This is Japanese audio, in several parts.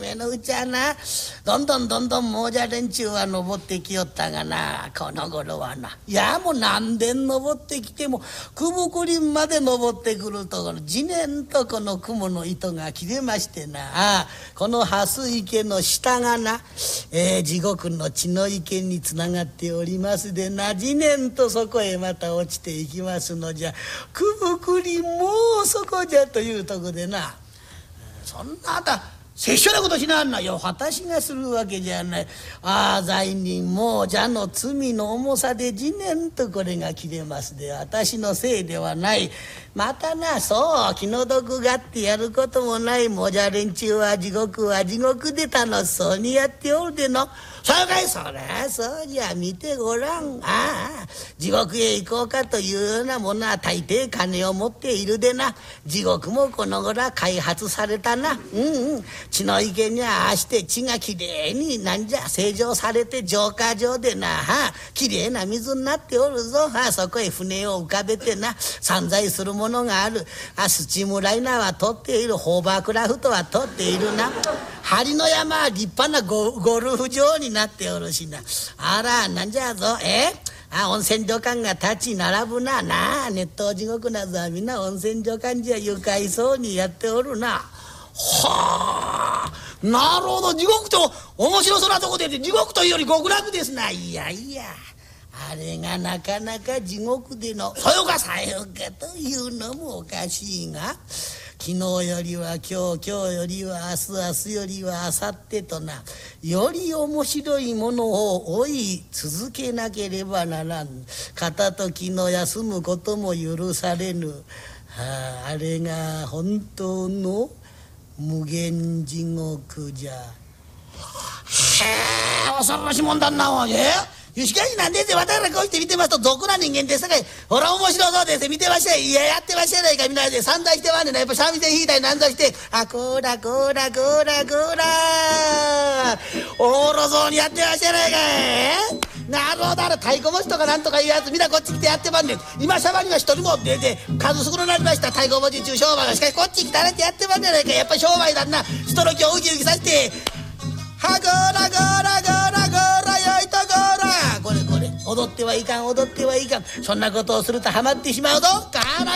めのうちはな、どんどん亡者連中は登ってきよったがな、この頃はな、いやもう何遍登ってきてもくぶくりんまで登ってくるところじねんとこの雲の糸が切れましてな、この蓮池の下がな、地獄の血の池につながっておりますでな、じねんとそこへまた落ちていきますのじゃ。くぶくりもうそこじゃというとこでな、そんなあた拙者なことしなはんなよ。私がするわけじゃない。罪人もじゃの罪の重さでじねんとこれが切れますで、私のせいではない。またな、そう気の毒がってやることもないもじゃ連中は地獄で楽しそうにやっておるでの。そうかい、そりゃそうじゃ、見てごらん。地獄へ行こうかというようなものは大抵金を持っているでな。地獄もこの頃は開発されたな。血の池にはして血がきれいに清浄されて浄化場でな、きれいな水になっておるぞ。そこへ船を浮かべてな、散財するものがある。スチームライナーは取っている。ホーバークラフトは取っているな。針の山は立派なゴルフ場になっておるしな。なんじゃぞ、温泉旅館が立ち並ぶな。熱湯地獄などはみんな温泉旅館じゃ愉快そうにやっておるな。なるほど、地獄と面白そうなとこで地獄というより極楽ですな。いやあれがなかなか地獄でのそよかというのもおかしいが、昨日よりは今日よりは明日よりは明後日とな、より面白いものを追い続けなければならん。片時の休むことも許されぬ。あれが本当の無限地獄じゃ。恐ろしいもんだな。しかしなんで私らこうして見てますと毒な人間ですさかい、ほら面白そうです見てましたい。やってましたやないか。みんなで散財してまんねんな。やっぱ三味線弾いたりなんざして、こーらおもろそうにやってましたやないかい。なるほど、太鼓持ちとかなんとかいうやつみんなこっち来てやってまんねん。今シャバには一人も出て数少なくなりました。太鼓持ち中商売が。しかしこっち来たらってやってまんねんやないか。やっぱ商売だな。人の気をウキウキさせて、ゴーラよいとゴーラ。これ踊ってはいかん。そんなことをするとハマってしまうぞ。ガラ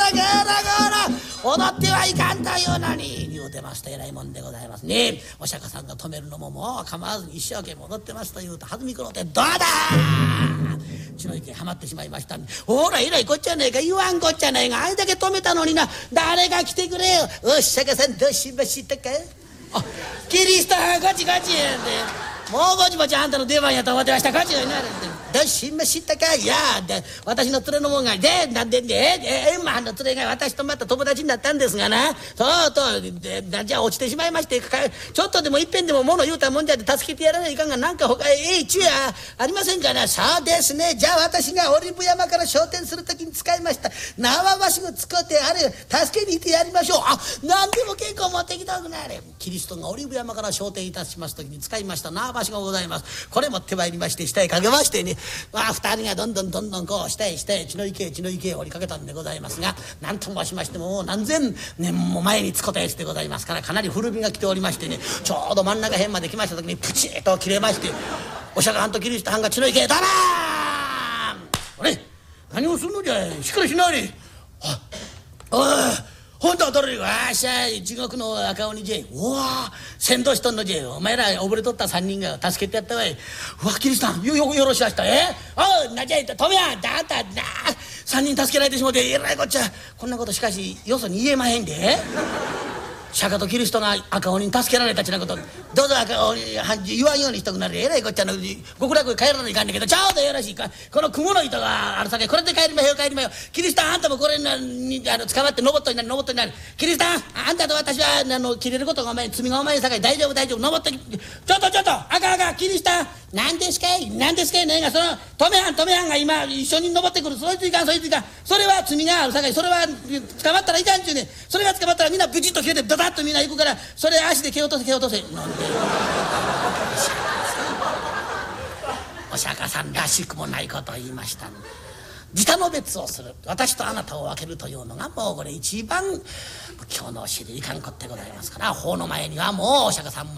踊ってはいかんというのに言うてますとえらいもんでございますね。お釈迦さんが止めるのももう構わずに一生懸命踊ってますと言うと弾みくろってどうだ血の池ハマってしまいましたんで、ほらえらいこっちゃねえか、言わんこっちゃねえが、あれだけ止めたのにな、誰が来てくれよ。お釈迦さんどうしましたか。キリストはこっちなんで、もうぼちぼちあんたの出番やと思ってました。こっちになるんで、どうしましたか。いやで私の連れのもんがなんでマンの連れが私とまた友達になったんですがな、じゃあ落ちてしまいまして、ちょっとでもいっぺんでも物言うたもんじゃで助けてやらないかんが、なんか他一夜ありませんかな。そうですね、じゃあ私がオリーブ山から昇天するときに使いました縄ばしご使ってあれ助けに行ってやりましょう。何でも結構持ってきたくなれ。キリストがオリーブ山から昇天いたしますときに使いました縄ばしごございます。これ持ってまいりまして下へかけましてね、二人がどんどんこう下へ血の池へ降りかけたんでございますが、何と申しましても何千年も前に使ったやつでございますから、かなり古みが来ておりましてね、ちょうど真ん中辺まで来ました時にプチッと切れまして、お釈迦藩とキリスト藩が血の池へドラーン。あれ何をするのじゃい、しっかりしなれ。おい本当はどれよ。しゃ地獄の赤鬼じゃい。先導しとんのじゃい。お前ら溺れとった3人が助けてやったわい。キリストさんよろしました。なんじゃい止めやんだあんたな、3人助けられてしもうてえらいこっちゃ。こんなことしかしよそに言えまへんで。釈迦とキリストが赤鬼に助けられたちなことどうぞ赤鬼言わんようにしとくなれ。えらいこっちゃの極楽へ帰らないかんねんけど、ちょうどよろしいか。この雲の糸があるさけこれで帰りまよ。キリストあんたもこれに捕まって登っとになる。キリストあんたと私は切れることがお前罪がお前にさかい大丈夫登ってちょっと赤キリスト何ですかいねえが、その止めはんが今一緒に登ってくる。そいついかんそれは罪があるさかい、それは捕まったらいかんちゅうねん。それが捕まったらみんなブチッと切れてドタッとみんな行くから、それ足で蹴落とせなんでお釈迦さんらしくもないことを言いました。自他の別をする、私とあなたを分けるというのがもうこれ一番仏教の教えでいかんこってございますから、法の前にはもうお釈迦さんも